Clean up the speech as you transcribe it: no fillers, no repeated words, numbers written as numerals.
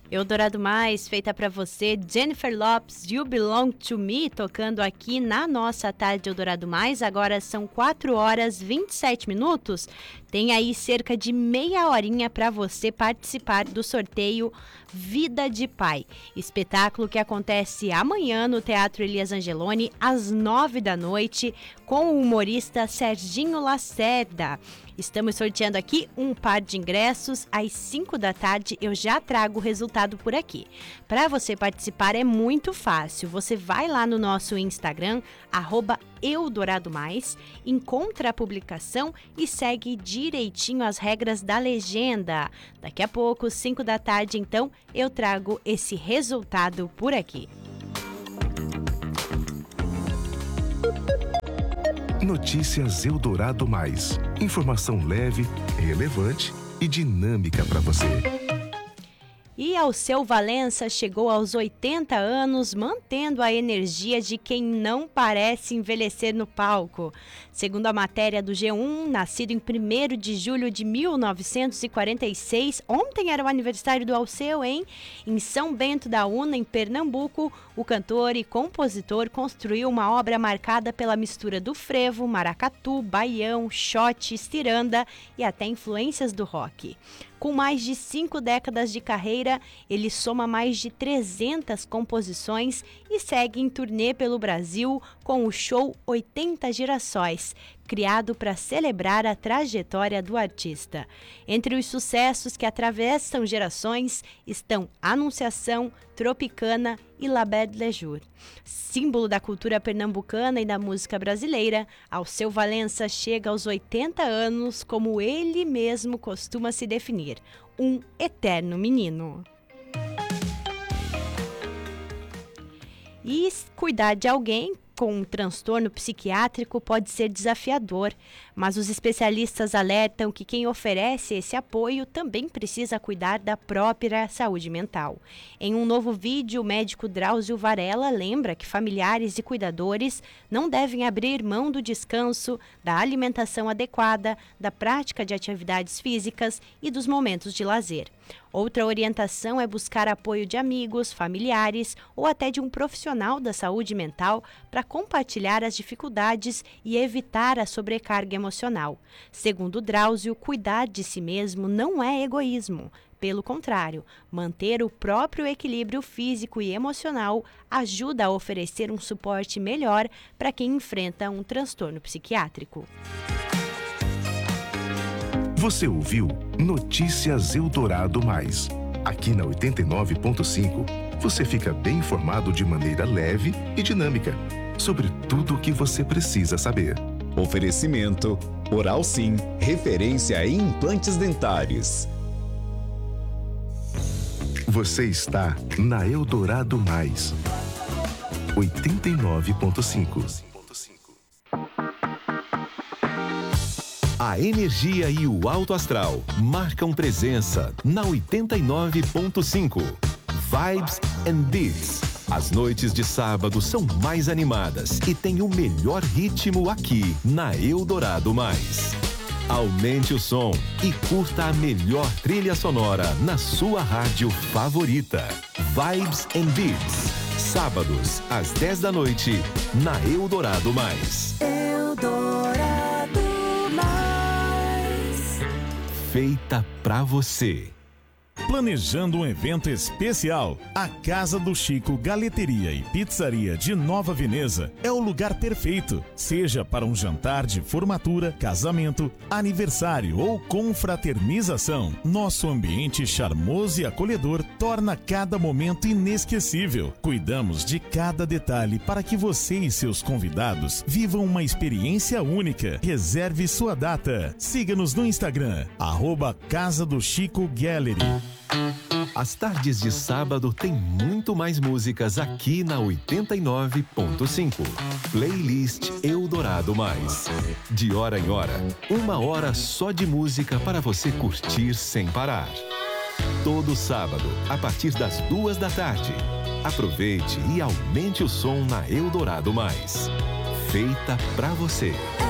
Eldorado Mais, feita pra você, Jennifer Lopez, You Belong to Me, tocando aqui na nossa tarde Eldorado Mais. Agora são 4 horas 27 minutos. Tem aí cerca de meia horinha para você participar do sorteio Vida de Pai. Espetáculo que acontece amanhã no Teatro Elias Angeloni, às 9 da noite, com o humorista Serginho Lacerda. Estamos sorteando aqui um par de ingressos. Às 5 da tarde eu já trago o resultado por aqui. Para você participar é muito fácil. Você vai lá no nosso Instagram, @EldoradoMais, encontra a publicação e segue direitinho as regras da legenda. Daqui a pouco, 5 da tarde, então, eu trago esse resultado por aqui. Notícias Eldorado Mais. Informação leve, relevante e dinâmica para você. E Alceu Valença chegou aos 80 anos, mantendo a energia de quem não parece envelhecer no palco. Segundo a matéria do G1, nascido em 1º de julho de 1946, ontem era o aniversário do Alceu, hein? Em São Bento da Una, em Pernambuco, o cantor e compositor construiu uma obra marcada pela mistura do frevo, maracatu, baião, xote, ciranda e até influências do rock. Com mais de 5 décadas de carreira, ele soma mais de 300 composições e segue em turnê pelo Brasil com o show 80 Girassóis, criado para celebrar a trajetória do artista. Entre os sucessos que atravessam gerações estão Anunciação, Tropicana e La Belle de Jour. Símbolo da cultura pernambucana e da música brasileira, Alceu Valença chega aos 80 anos como ele mesmo costuma se definir, um eterno menino. E cuidar de alguém com um transtorno psiquiátrico pode ser desafiador, mas os especialistas alertam que quem oferece esse apoio também precisa cuidar da própria saúde mental. Em um novo vídeo, o médico Drauzio Varela lembra que familiares e cuidadores não devem abrir mão do descanso, da alimentação adequada, da prática de atividades físicas e dos momentos de lazer. Outra orientação é buscar apoio de amigos, familiares ou até de um profissional da saúde mental para compartilhar as dificuldades e evitar a sobrecarga emocional. Segundo Drauzio, cuidar de si mesmo não é egoísmo. Pelo contrário, manter o próprio equilíbrio físico e emocional ajuda a oferecer um suporte melhor para quem enfrenta um transtorno psiquiátrico. Você ouviu Notícias Eldorado Mais. Aqui na 89.5, você fica bem informado de maneira leve e dinâmica sobre tudo o que você precisa saber. Oferecimento Oral Sim, referência em implantes dentários. Você está na Eldorado Mais. 89.5. A energia e o alto astral marcam presença na 89.5. Vibes and Beats. As noites de sábado são mais animadas e tem o melhor ritmo aqui na Eldorado Mais. Aumente o som e curta a melhor trilha sonora na sua rádio favorita. Vibes and Beats. Sábados, às 10 da noite, na Eldorado Mais. Feita pra você. Planejando um evento especial? A Casa do Chico Galeteria e Pizzaria de Nova Veneza é o lugar perfeito. Seja para um jantar de formatura, casamento, aniversário ou confraternização, nosso ambiente charmoso e acolhedor torna cada momento inesquecível. Cuidamos de cada detalhe para que você e seus convidados vivam uma experiência única. Reserve sua data. Siga-nos no Instagram, @Casa do Chico Gallery. As tardes de sábado tem muito mais músicas aqui na 89.5. Playlist Eldorado Mais. De hora em hora, 1 hora só de música para você curtir sem parar. Todo sábado, a partir das 2 da tarde. Aproveite e aumente o som na Eldorado Mais. Feita pra você.